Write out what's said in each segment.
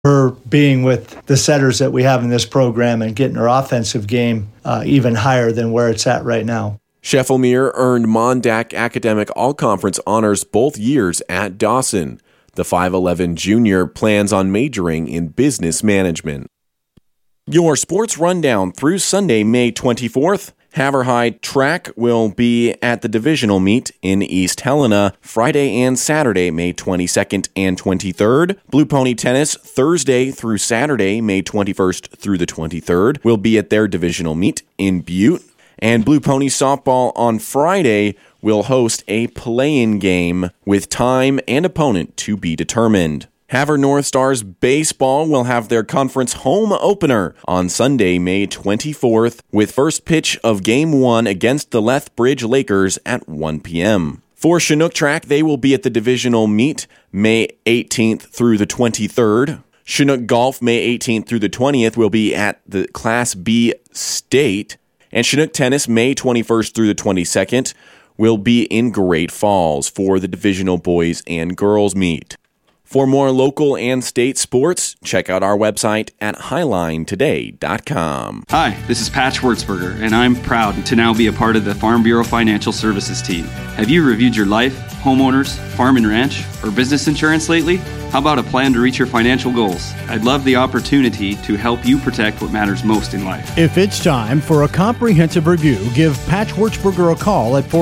her being with the setters that we have in this program and getting her offensive game even higher than where it's at right now. Scheffelmeer earned Mondac Academic All-Conference honors both years at Dawson. The 5'11 junior plans on majoring in business management. Your sports rundown through Sunday, May 24th. Haverhide Track will be at the divisional meet in East Helena Friday and Saturday, May 22nd and 23rd. Blue Pony Tennis Thursday through Saturday, May 21st through the 23rd, will be at their divisional meet in Butte. And Blue Pony Softball on Friday will host a play-in game with time and opponent to be determined. Havre North Stars Baseball will have their conference home opener on Sunday, May 24th, with first pitch of Game 1 against the Lethbridge Lakers at 1 p.m. For Chinook Track, they will be at the divisional meet May 18th through the 23rd. Chinook Golf, May 18th through the 20th, will be at the Class B State. And Chinook Tennis, May 21st through the 22nd, will be in Great Falls for the divisional boys and girls meet. For more local and state sports, check out our website at highlinetoday.com. Hi, this is Pat Schwartzberger, and I'm proud to now be a part of the Farm Bureau Financial Services team. Have you reviewed your life, homeowners, farm and ranch, or business insurance lately? How about a plan to reach your financial goals? I'd love the opportunity to help you protect what matters most in life. If it's time for a comprehensive review, give Pat Schwartzberger a call at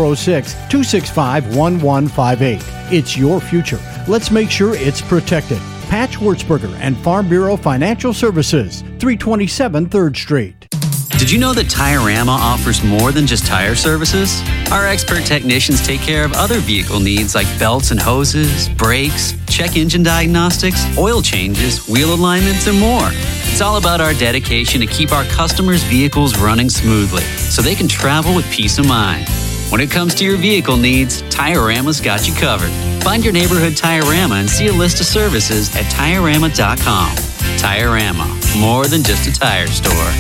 406-265-1158. It's your future. Let's make sure it's protected. Pat Schwartzberger and Farm Bureau Financial Services, 327 3rd Street. Did you know that Tire-Rama offers more than just tire services? Our expert technicians take care of other vehicle needs like belts and hoses, brakes, check engine diagnostics, oil changes, wheel alignments, and more. It's all about our dedication to keep our customers' vehicles running smoothly so they can travel with peace of mind. When it comes to your vehicle needs, Tire-Rama's got you covered. Find your neighborhood Tire-Rama and see a list of services at TireRama.com. Tire-Rama, more than just a tire store.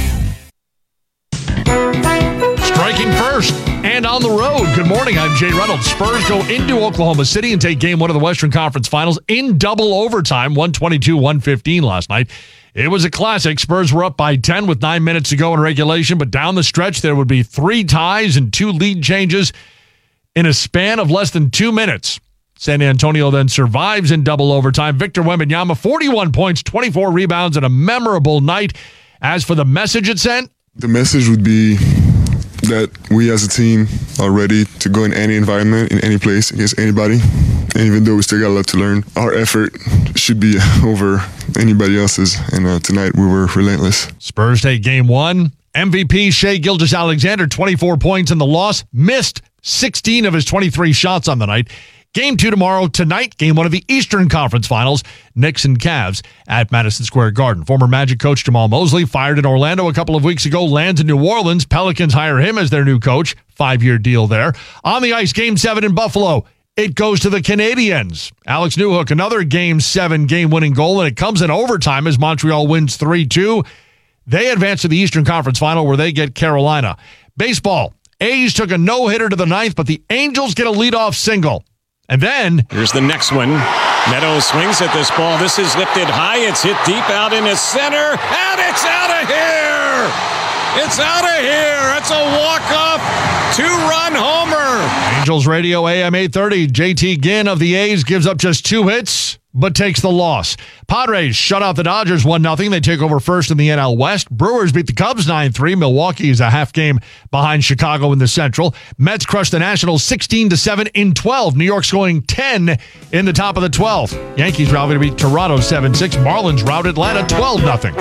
Striking first and on the road. Good morning, I'm Jay Reynolds. Spurs go into Oklahoma City and take game 1 of the Western Conference Finals in double overtime, 122-115 last night. It was a classic. Spurs were up by 10 with 9 minutes to go in regulation, but down the stretch there would be 3 ties and 2 lead changes in a span of less than 2 minutes. San Antonio then survives in double overtime. Victor Wembanyama, 41 points, 24 rebounds, and a memorable night. As for the message it sent, the message would be that we as a team are ready to go in any environment, in any place, against anybody. And even though we still got a lot to learn, our effort should be over anybody else's. And tonight we were relentless. Spurs take game 1. MVP Shai Gilgeous-Alexander, 24 points in the loss, missed 16 of his 23 shots on the night. Game 2 tomorrow. Tonight, game 1 of the Eastern Conference Finals, Knicks and Cavs at Madison Square Garden. Former Magic coach Jamal Mosley, fired in Orlando a couple of weeks ago, lands in New Orleans. Pelicans hire him as their new coach. 5-year deal there. On the ice, game 7 in Buffalo. It goes to the Canadiens. Alex Newhook, another game 7 game-winning goal, and it comes in overtime as Montreal wins 3-2. They advance to the Eastern Conference Final where they get Carolina. Baseball. A's took a no-hitter to the 9th, but the Angels get a leadoff single. And then here's the next one. Meadows swings at this ball. This is lifted high. It's hit deep out in the center. And it's out of here. It's out of here. It's a walk-off 2-run homer. Angels Radio AM 830. JT Ginn of the A's gives up just 2 hits, but takes the loss. Padres shut out the Dodgers 1-0. They take over first in the NL West. Brewers beat the Cubs 9-3. Milwaukee is a half game behind Chicago in the Central. Mets crushed the Nationals 16-7 in 12. New York's going 10 in the top of the 12th. Yankees routed to beat Toronto 7-6. Marlins routed Atlanta 12-0.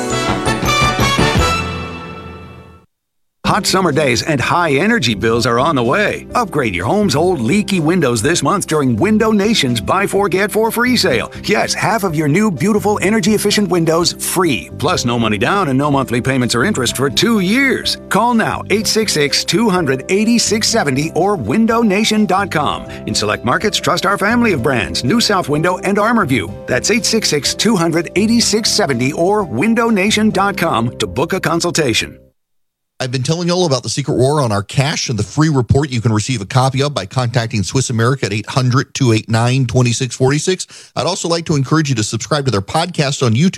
Hot summer days and high energy bills are on the way. Upgrade your home's old leaky windows this month during Window Nation's Buy 4 Get 4 free sale. Yes, half of your new beautiful energy efficient windows free. Plus no money down and no monthly payments or interest for 2 years. Call now 866-200-8670 or windownation.com. In select markets, trust our family of brands, New South Window and ArmorView. That's 866-200-8670 or windownation.com to book a consultation. I've been telling you all about the Secret War on our cash and the free report you can receive a copy of by contacting Swiss America at 800-289-2646. I'd also like to encourage you to subscribe to their podcast on YouTube.